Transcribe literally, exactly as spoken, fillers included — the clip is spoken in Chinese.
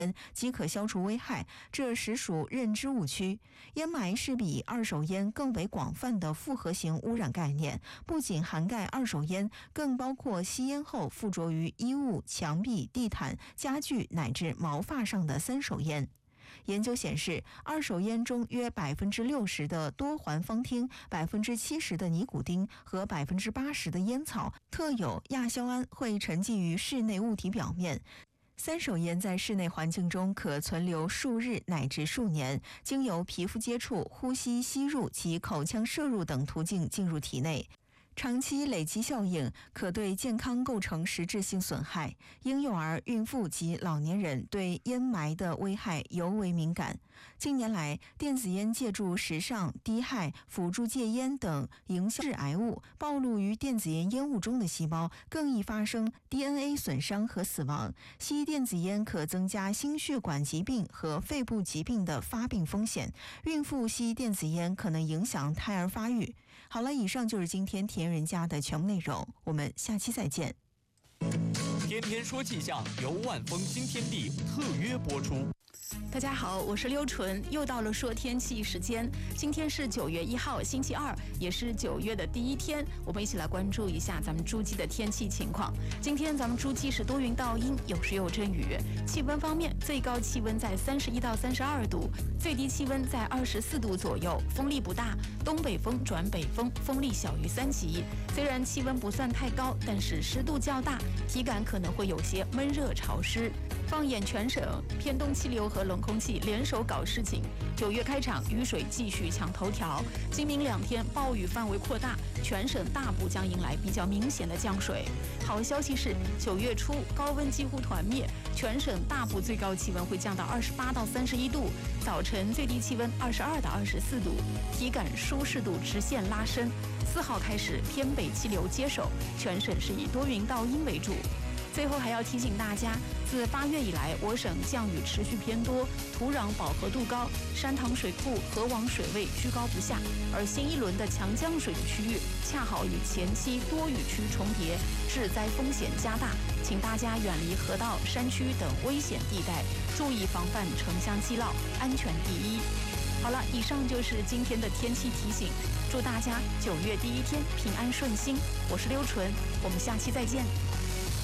即可消除危害，这实属认知误区。烟霾是比二手烟更为广泛的复合型污染概念，不仅涵盖二手烟，更包括吸烟后附着于衣物、墙壁、地毯、家具乃至毛发上的三手烟。研究显示，二手烟中约百分之六十的多环芳烃、百分之七十的尼古丁和百分之八十的烟草特有亚硝胺会沉积于室内物体表面。三手烟在室内环境中可存留数日乃至数年，经由皮肤接触、呼吸、吸入及口腔摄入等途径进入体内。长期累积效应可对健康构成实质性损害，婴幼儿、孕妇及老年人对烟霾的危害尤为敏感。近年来，电子烟借助时尚、低害、辅助戒烟等营销致癌物，暴露于电子烟烟雾中的细胞更易发生 D N A 损伤和死亡。吸电子烟可增加心血管疾病和肺部疾病的发病风险，孕妇吸电子烟可能影响胎儿发育。好了，以上就是今天田人家的全部内容，我们下期再见。 天天说气象由万丰新天地特约播出。 大家好，我是刘纯，又到了说天气时间。今天是九月一号，星期二，也是九月的第一天。我们一起来关注一下咱们诸暨的天气情况。今天咱们诸暨是多云到阴，有时有阵雨。气温方面，最高气温在三十一到三十二度，最低气温在二十四度左右，风力不大，东北风转北风，风力小于三级。虽然气温不算太高，但是湿度较大，体感可能会有些闷热潮湿。放眼全省，偏东气流和冷空气联手搞事情。九月开场，雨水继续抢头条。今明两天暴雨范围扩大，全省大部将迎来比较明显的降水。好消息是，九月初高温几乎团灭，全省大部最高气温会降到二十八到三十一度，早晨最低气温二十二到二十四度，体感舒适度直线拉升。四号开始偏北气流接手，全省是以多云到阴为主。最后还要提醒大家，自八月以来，我省降雨持续偏多，土壤饱和度高，山塘水库、河网水位居高不下，而新一轮的强降水的区域恰好与前期多雨区重叠，致灾风险加大，请大家远离河道、山区等危险地带，注意防范城乡激涝，安全第一。好了，以上就是今天的天气提醒，祝大家九月第一天平安顺心。我是刘纯，我们下期再见。